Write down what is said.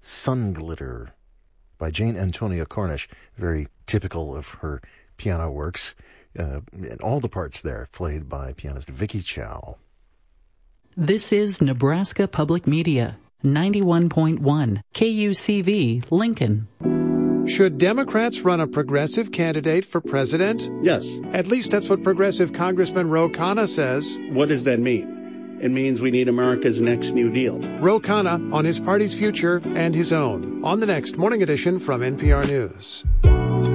Sun Glitter by Jane Antonia Cornish, very typical of her piano works, and all the parts there played by pianist Vicky Chow. This is Nebraska Public Media, 91.1 KUCV, Lincoln. Should Democrats run a progressive candidate for president? Yes. At least that's what progressive Congressman Ro Khanna says. What does that mean? It means we need America's next New Deal. Ro Khanna on his party's future and his own on the next Morning Edition from NPR News.